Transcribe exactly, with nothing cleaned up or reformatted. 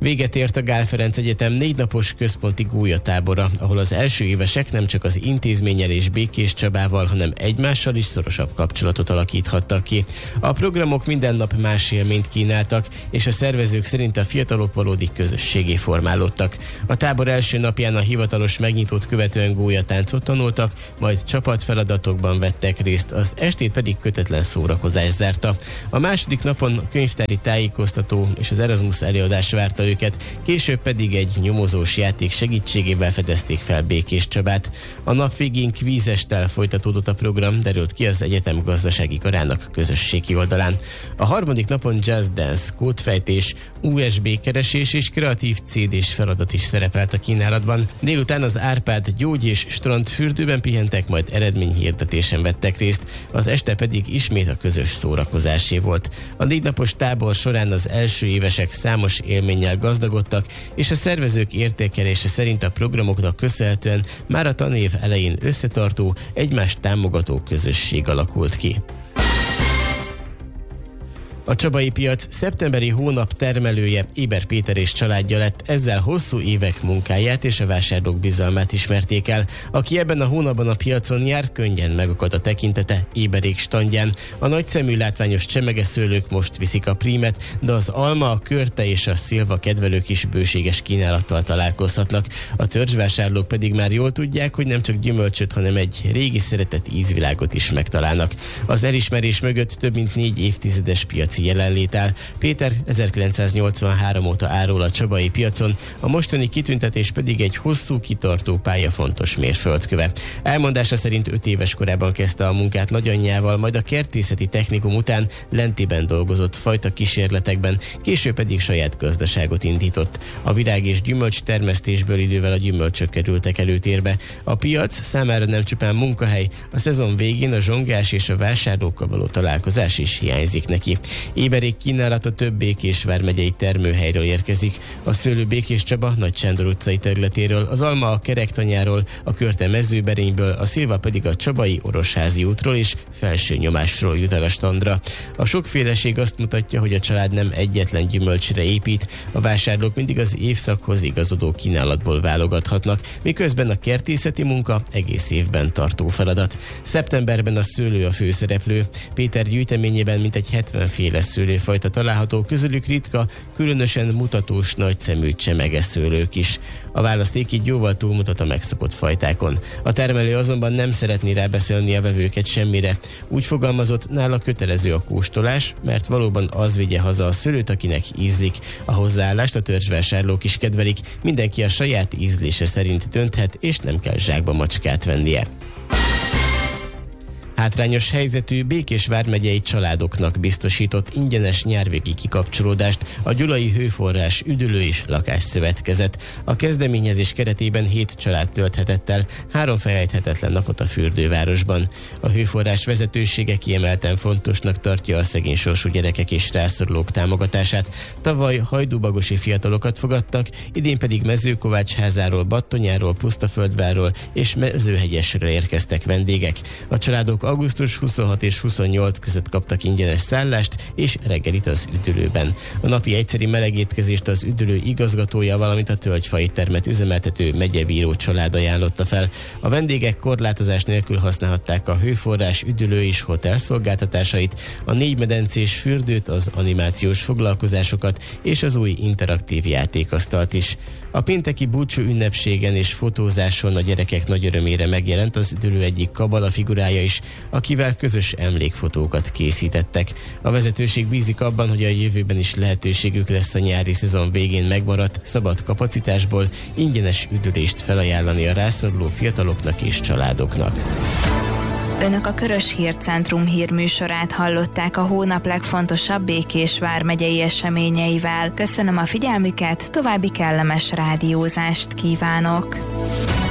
Véget ért a Gál Ferenc Egyetem négy napos központi gólyatábora, ahol az első évesek nem csak az intézménnyel és Békés Csabával, hanem egymással is szorosabb kapcsolatot alakíthattak ki. A programok minden nap más élményt kínáltak, és a szervezők szerint a fiatalok valódi közösségé formálódtak. A tábor első napján a hivatalos megnyitót követően gólyatáncot tanultak, majd csapatfeladatokban vettek részt, az estét pedig kötetlen szórakozás zárta. A második napon a könyvtári tájékoztató és az Erasmus előadás várta őket, később pedig egy nyomozós játék segítségével fedezték fel Békés Csabát. A nap végén kvízestel folytatódott a program, derült ki az egyetem gazdasági karának közösségi oldalán. A harmadik napon jazz dance, kódfejtés, u es bé keresés és kreatív cé dés feladat is szerepelt a kínálatban. Délután az Árpád gyógy- és strandfürdőben pihentek, majd eredményhirdetésen vettek részt, az este pedig ismét a közös szórakozásé volt. A négy napos tábor során az első évesek számos élménnyel gazdagodtak, és a szervezők értékelése szerint a programoknak köszönhetően már a tanév elején összetartó, egymást támogató közösség alakult ki. A csabai piac szeptemberi hónap termelője Éber Péter és családja lett, ezzel hosszú évek munkáját és a vásárlók bizalmát ismerték el. Aki ebben a hónapban a piacon jár, könnyen megakad a tekintete Éberék standján. A nagyszemű látványos csemegeszőlők most viszik a prímet, de az alma, a körte és a szilva kedvelők is bőséges kínálattal találkozhatnak. A törzsvásárlók pedig már jól tudják, hogy nem csak gyümölcsöt, hanem egy régi szeretett ízvilágot is megtalálnak. Az elismerés mögött több mint négy évtizedes piac jelenlét áll. Péter ezerkilencszáznyolcvanhárom óta árul a csabai piacon, a mostani kitüntetés pedig egy hosszú, kitartó pálya fontos mérföldköve. Elmondása szerint öt éves korában kezdte a munkát nagyanyjával, majd a kertészeti technikum után Lentiben dolgozott fajta kísérletekben, később pedig saját gazdaságot indított. A virág és gyümölcs termesztésből idővel a gyümölcsök kerültek előtérbe. A piac számára nem csupán munkahely, a szezon végén a zsongás és a vásárlókkal való találkozás is hiányzik neki. Éberék kínálata több Békés vármegyei termőhelyről érkezik. A szőlő Békés Csaba Nagy Sándor utcai területéről, az alma a Kerektanyáról, a körte Mezőberényből, a szilva pedig a Csabai Orosházi útról és felső nyomásról jut el a standra. A sokféleség azt mutatja, hogy a család nem egyetlen gyümölcsre épít, a vásárlók mindig az évszakhoz igazodó kínálatból válogathatnak, miközben a kertészeti munka egész évben tartó feladat. Szeptemberben a szőlő a főszereplő. Péter gyűjteményében mintegy hetven féle szőlőfajta található, közülük ritka, különösen mutatós nagyszemű csemegeszőlők is. A választék így jóval túlmutat a megszokott fajtákon. A termelő azonban nem szeretné rábeszélni a vevőket semmire. Úgy fogalmazott, nála kötelező a kóstolás, mert valóban az vigye haza a szőlőt, akinek ízlik. A hozzáállást a törzsvásárlók is kedvelik, mindenki a saját ízlése szerint dönthet, és nem kell zsákba macskát vennie. Hátrányos helyzetű Békés vármegyei családoknak biztosított ingyenes nyárvégi kikapcsolódást a Gyulai Hőforrás Üdülő és Lakásszövetkezet. A kezdeményezés keretében hét család tölthetett el három felejthetetlen napot a fürdővárosban. A Hőforrás vezetősége kiemelten fontosnak tartja a szegény sorsú gyerekek és rászorulók támogatását. Tavaly hajdúbagosi fiatalokat fogadtak, idén pedig Mezőkovácsházáról, Battonyáról, Pusztaföldvárról és Mezőhegyesről érkeztek vendégek. A családok augusztus huszonhatodika és huszonnyolcadika között kaptak ingyenes szállást és reggelit az Üdülőben. A napi egyszeri melegétkezést az Üdülő igazgatója, valamint a tölgyfaéttermet üzemeltető megyebíró család ajánlotta fel. A vendégek korlátozás nélkül használhatták a Hőforrás Üdülő és hotel szolgáltatásait, a négy medencés fürdőt, az animációs foglalkozásokat és az új interaktív játékasztalt is. A pénteki búcsú ünnepségen és fotózáson a gyerekek nagy örömére megjelent az Üdülő egyik kabala figurája is, akivel közös emlékfotókat készítettek. A vezetőség bízik abban, hogy a jövőben is lehetőségük lesz a nyári szezon végén megmaradt szabad kapacitásból ingyenes üdülést felajánlani a rászoruló fiataloknak és családoknak. Önök a Körös Hírcentrum hírműsorát hallották a hónap legfontosabb Békés vármegyei eseményeivel. Köszönöm a figyelmüket, további kellemes rádiózást kívánok!